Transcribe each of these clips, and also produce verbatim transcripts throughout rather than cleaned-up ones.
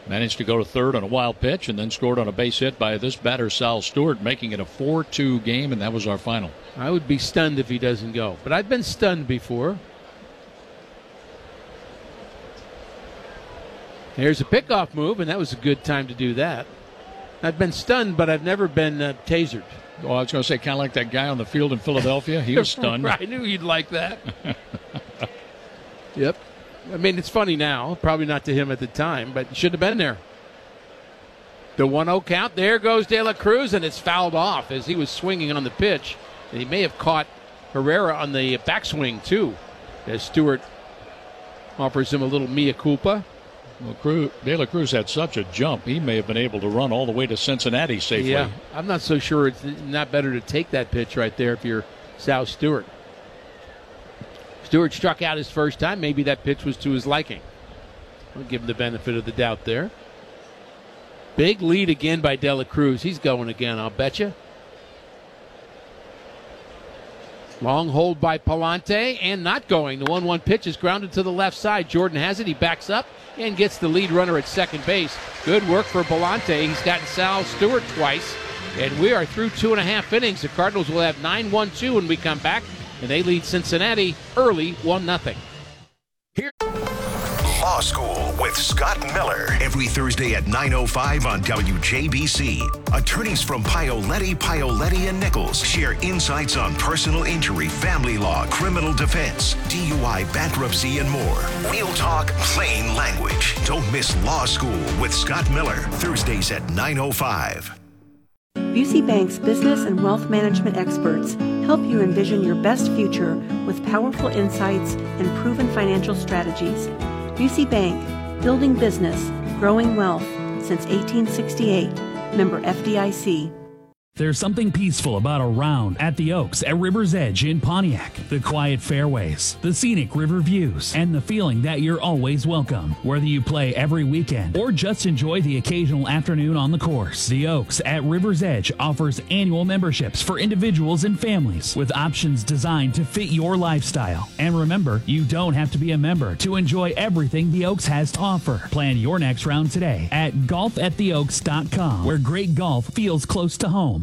Managed to go to third on a wild pitch and then scored on a base hit by this batter, Sal Stewart, making it a four two game, and that was our final. I would be stunned if he doesn't go, but I've been stunned before. Here's a pickoff move, and that was a good time to do that. I've been stunned, but I've never been uh, tasered. Oh, I was going to say, kind of like that guy on the field in Philadelphia. He was stunned. I knew you'd like that. Yep. I mean, it's funny now. Probably not to him at the time, but should have been there. The one oh count. There goes De La Cruz, and it's fouled off as he was swinging on the pitch. And he may have caught Herrera on the backswing, too, as Stewart offers him a little mea culpa. Well, Cruz, De La Cruz had such a jump, he may have been able to run all the way to Cincinnati safely. Yeah, I'm not so sure it's not better to take that pitch right there if you're Sal Stewart. Stewart struck out his first time. Maybe that pitch was to his liking. We'll give him the benefit of the doubt there. Big lead again by De La Cruz. He's going again, I'll bet you. Long hold by Palante and not going. The one one pitch is grounded to the left side. Jordan has it. He backs up and gets the lead runner at second base. Good work for Palante. He's gotten Sal Stewart twice. And we are through two and a half innings. The Cardinals will have nine one two when we come back. And they lead Cincinnati early one nothing. Here. Law School with Scott Miller. Every Thursday at nine oh five on W J B C. Attorneys from Paoletti, Paoletti and Nichols share insights on personal injury, family law, criminal defense, D U I, bankruptcy, and more. Real talk, plain language. Don't miss Law School with Scott Miller. Thursdays at nine oh five. Busey Bank's business and wealth management experts help you envision your best future with powerful insights and proven financial strategies. Busey Bank, building business, growing wealth since eighteen sixty-eight. Member F D I C. There's something peaceful about a round at the Oaks at River's Edge in Pontiac. The quiet fairways, the scenic river views, and the feeling that you're always welcome. Whether you play every weekend or just enjoy the occasional afternoon on the course, the Oaks at River's Edge offers annual memberships for individuals and families with options designed to fit your lifestyle. And remember, you don't have to be a member to enjoy everything the Oaks has to offer. Plan your next round today at golf at the oaks dot com, where great golf feels close to home.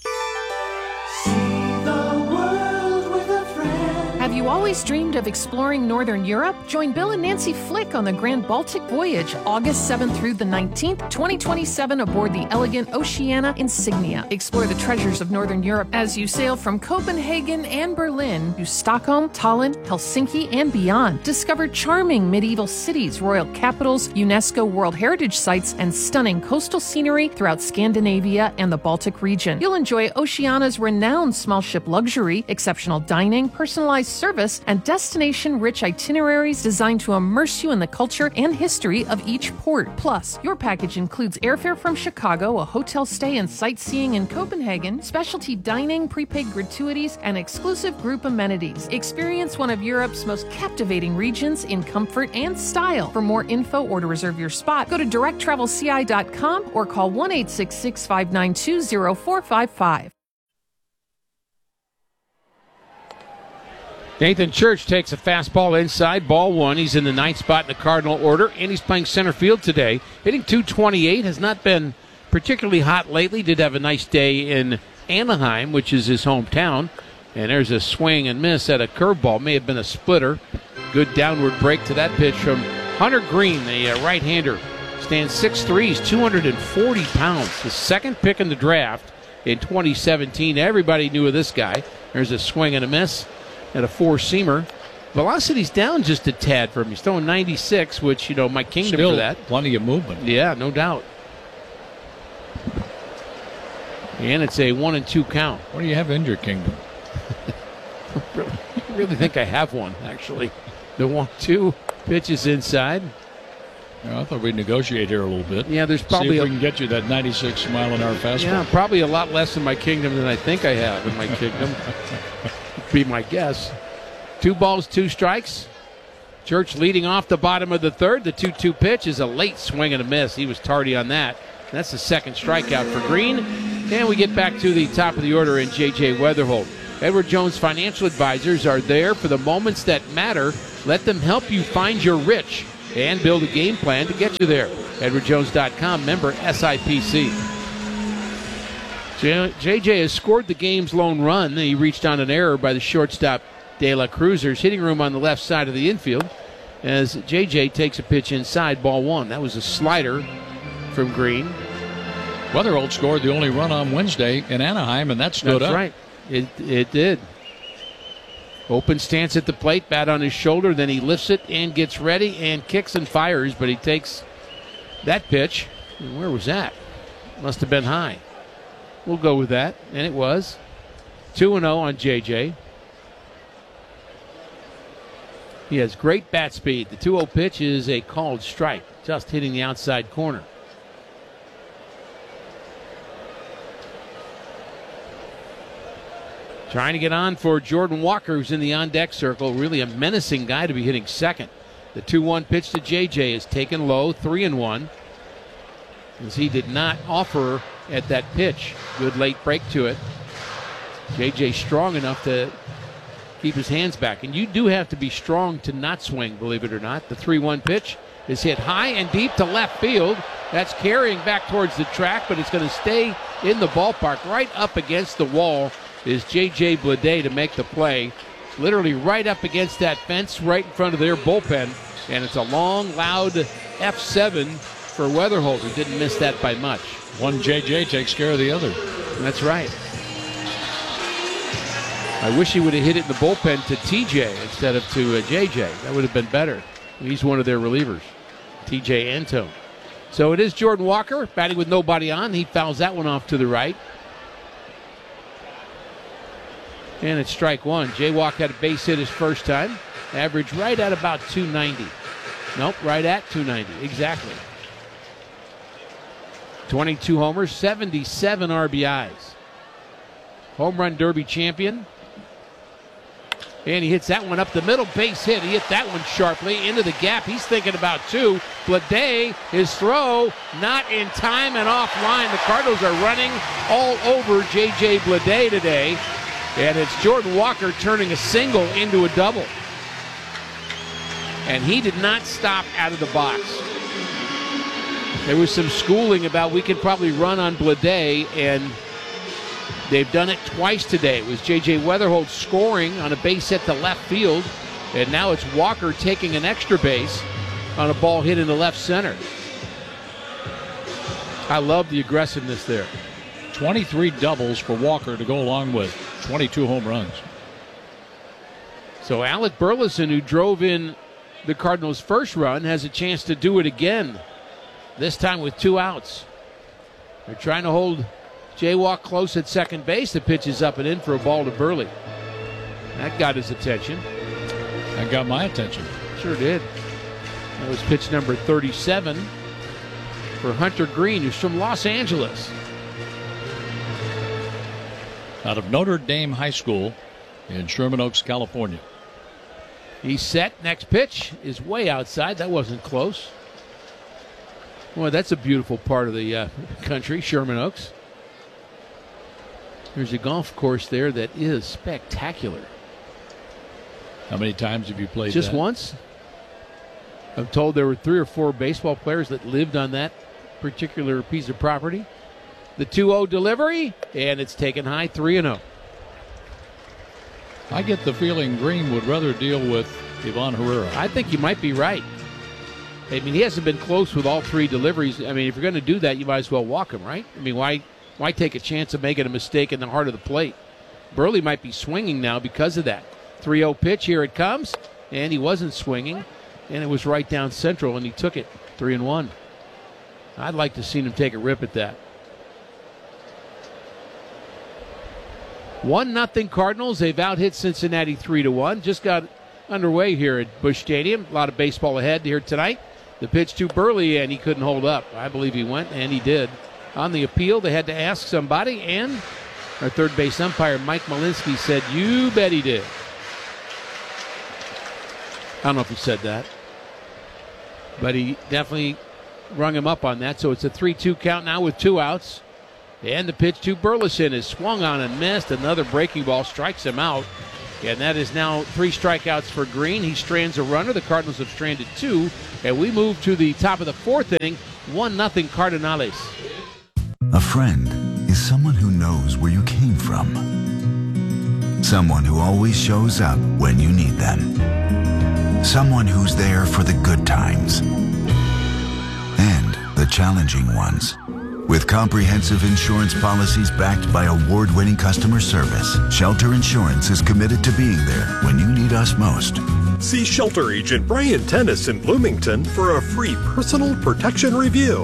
Have you always dreamed of exploring Northern Europe? Join Bill and Nancy Flick on the Grand Baltic Voyage, August seventh through the nineteenth, twenty twenty-seven, aboard the elegant Oceania Insignia. Explore the treasures of Northern Europe as you sail from Copenhagen and Berlin to Stockholm, Tallinn, Helsinki, and beyond. Discover charming medieval cities, royal capitals, UNESCO World Heritage Sites, and stunning coastal scenery throughout Scandinavia and the Baltic region. You'll enjoy Oceania's renowned small ship luxury, exceptional dining, personalized service, and destination-rich itineraries designed to immerse you in the culture and history of each port. Plus, your package includes airfare from Chicago, a hotel stay and sightseeing in Copenhagen, specialty dining, prepaid gratuities, and exclusive group amenities. Experience one of Europe's most captivating regions in comfort and style. For more info or to reserve your spot, go to direct travel c i dot com or call one eight six six, five nine two, zero four five five. Nathan Church takes a fastball inside, ball one. He's in the ninth spot in the Cardinal order, and he's playing center field today. Hitting two twenty-eight, has not been particularly hot lately. Did have a nice day in Anaheim, which is his hometown. And there's a swing and miss at a curveball. May have been a splitter. Good downward break to that pitch from Hunter Green, the uh, right-hander. Stands six three, he's two hundred forty pounds. The second pick in the draft in twenty seventeen. Everybody knew of this guy. There's a swing and a miss at a four-seamer. Velocity's down just a tad for him. He's throwing ninety-six, which, you know, my kingdom Still for that. Plenty of movement. Yeah, no doubt. And it's a one and two count. What do you have in your kingdom? I really think I have one, actually. The one two pitches inside. Yeah, I thought we'd negotiate here a little bit. Yeah, there's probably See if a, we can get you that ninety-six mile an hour fastball. Yeah, probably a lot less in my kingdom than I think I have in my kingdom. Be my guess. Two balls, two strikes. Church leading off the bottom of the third. The two two pitch is a late swing and a miss. He was tardy on that. That's the second strikeout for Green. And we get back to the top of the order in J J Weatherholt. Edward Jones Financial Advisors are there for the moments that matter. Let them help you find your rich. and build a game plan to get you there. Edward Jones dot com, member S I P C. J J has scored the game's lone run. He reached on an error by the shortstop De La Cruz. There's hitting room on the left side of the infield as J J takes a pitch inside, ball one. That was a slider from Green. Wetherholt scored the only run on Wednesday in Anaheim, and that stood That's up. right. It, it did. Open stance at the plate, bat on his shoulder, then he lifts it and gets ready and kicks and fires, but he takes that pitch. And where was that? Must have been high. We'll go with that, and it was. two and oh on J J. He has great bat speed. The two oh pitch is a called strike, just hitting the outside corner. Trying to get on for Jordan Walker, who's in the on-deck circle. Really a menacing guy to be hitting second. The two one pitch to J J is taken low, three and one. As he did not offer at that pitch. Good late break to it. J J strong enough to keep his hands back. And you do have to be strong to not swing, believe it or not. The three one pitch is hit high and deep to left field. That's carrying back towards the track, but it's going to stay in the ballpark. Right up against the wall is J J Bleday to make the play. Literally right up against that fence, right in front of their bullpen. And it's a long, loud F seven for Wetherholt, who didn't miss that by much. One J J takes care of the other. That's right. I wish he would have hit it in the bullpen to T J instead of to uh, J J. That would have been better. He's one of their relievers, T J Antone. So it is Jordan Walker batting with nobody on. He fouls that one off to the right. And it's strike one. J-Walk had a base hit his first time. Average right at about two ninety. Nope, right at two ninety. Exactly. twenty-two homers, seventy-seven R B Is. Home run derby champion. And he hits that one up the middle. Base hit. He hit that one sharply into the gap. He's thinking about two. Bleday, his throw, not in time and offline. The Cardinals are running all over J J Bleday today. And it's Jordan Walker turning a single into a double. And he did not stop out of the box. There was some schooling about we could probably run on Bleday, and they've done it twice today. It was J J Wetherholt scoring on a base hit to left field, and now it's Walker taking an extra base on a ball hit into left center. I love the aggressiveness there. twenty-three doubles for Walker to go along with twenty-two home runs. So Alec Burleson, who drove in the Cardinals' first run, has a chance to do it again, this time with two outs. They're trying to hold J-Walk close at second base. The pitch is up and in for a ball to Burley. That got his attention. That got my attention. Sure did. That was pitch number thirty-seven for Hunter Green, who's from Los Angeles. Out of Notre Dame High School in Sherman Oaks, California. He's set. Next pitch is way outside. That wasn't close. Well, that's a beautiful part of the uh, country, Sherman Oaks. There's a golf course there that is spectacular. How many times have you played Just that? once. I'm told there were three or four baseball players that lived on that particular piece of property. The two oh delivery, and it's taken high, three and oh. I get the feeling Green would rather deal with Ivan Herrera. I think you might be right. I mean, he hasn't been close with all three deliveries. I mean, if you're going to do that, you might as well walk him, right? I mean, why why take a chance of making a mistake in the heart of the plate? Burley might be swinging now because of that. three oh pitch, here it comes, and he wasn't swinging, and it was right down central, and he took it, three and one. I'd like to see him take a rip at that. One nothing Cardinals. They've out-hit Cincinnati three to one. Just got underway here at Busch Stadium. A lot of baseball ahead here tonight. The pitch to Burley, and he couldn't hold up. I believe he went, and he did. On the appeal, they had to ask somebody, and our third base umpire, Mike Malinsky, said, "You bet he did." I don't know if he said that, but he definitely rung him up on that. So it's a three two count now with two outs. And the pitch to Burleson is swung on and missed. Another breaking ball strikes him out. And that is now three strikeouts for Green. He strands a runner. The Cardinals have stranded two. And we move to the top of the fourth inning. one nothing Cardinals. A friend is someone who knows where you came from. Someone who always shows up when you need them. Someone who's there for the good times and the challenging ones. With comprehensive insurance policies backed by award-winning customer service, Shelter Insurance is committed to being there when you need us most. See Shelter Agent Brian Tennis in Bloomington for a free personal protection review.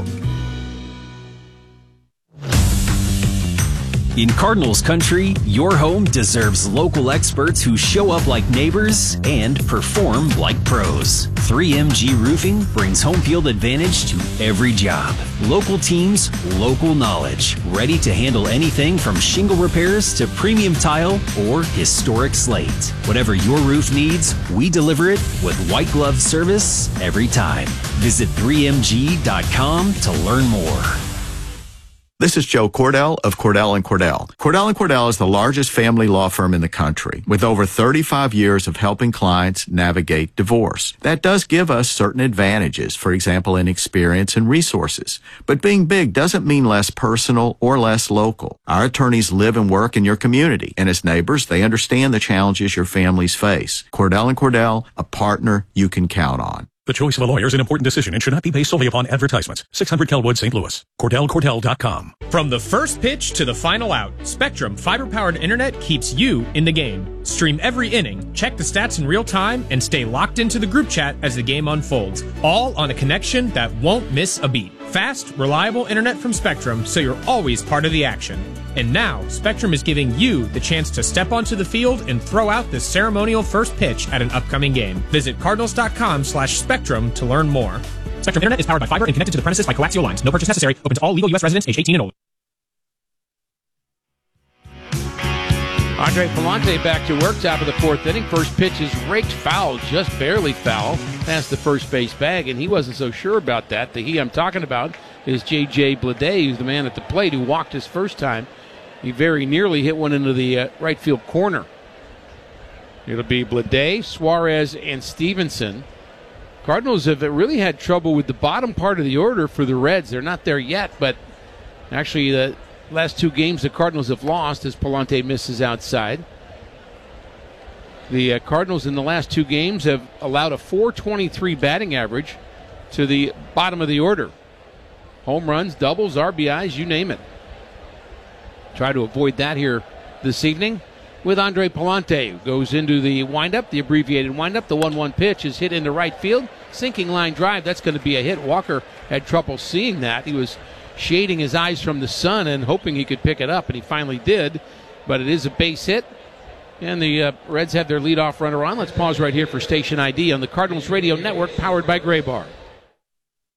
In Cardinals country, your home deserves local experts who show up like neighbors and perform like pros. three M G Roofing brings home field advantage to every job. Local teams, local knowledge. Ready to handle anything from shingle repairs to premium tile or historic slate. Whatever your roof needs, we deliver it with white glove service every time. Visit three M G dot com to learn more. This is Joe Cordell of Cordell and Cordell. Cordell and Cordell is the largest family law firm in the country with over thirty-five years of helping clients navigate divorce. That does give us certain advantages, for example, in experience and resources. But being big doesn't mean less personal or less local. Our attorneys live and work in your community, and as neighbors, they understand the challenges your families face. Cordell and Cordell, a partner you can count on. The choice of a lawyer is an important decision and should not be based solely upon advertisements. six hundred Kelwood, Saint Louis. Cordell Cordell dot com. From the first pitch to the final out, Spectrum fiber-powered internet keeps you in the game. Stream every inning, check the stats in real time, and stay locked into the group chat as the game unfolds. All on a connection that won't miss a beat. Fast, reliable internet from Spectrum, so you're always part of the action. And now, Spectrum is giving you the chance to step onto the field and throw out the ceremonial first pitch at an upcoming game. Visit Cardinals.com slash Spectrum to learn more. Spectrum Internet is powered by fiber and connected to the premises by coaxial lines. No purchase necessary. Open to all legal U S residents age eighteen and older. Andre Palante back to work, top of the fourth inning. First pitch is raked foul, just barely foul, past the first base bag, and he wasn't so sure about that. The he I'm talking about is J J Bleday, who's the man at the plate who walked his first time. He very nearly hit one into the uh, right field corner. It'll be Bleday, Suarez, and Stevenson. Cardinals have really had trouble with the bottom part of the order for the Reds. They're not there yet, but actually the last two games the Cardinals have lost as Palante misses outside. The uh, Cardinals in the last two games have allowed a four twenty-three batting average to the bottom of the order. Home runs, doubles, R B Is, you name it. Try to avoid that here this evening with Andre Palante, who goes into the windup, the abbreviated windup. The one one pitch is hit into right field. Sinking line drive, that's going to be a hit. Walker had trouble seeing that. He was shading his eyes from the sun and hoping he could pick it up, and he finally did. But it is a base hit, and the uh, Reds have their leadoff runner on. Let's pause right here for station I D on the Cardinals Radio Network, powered by Gray Bar.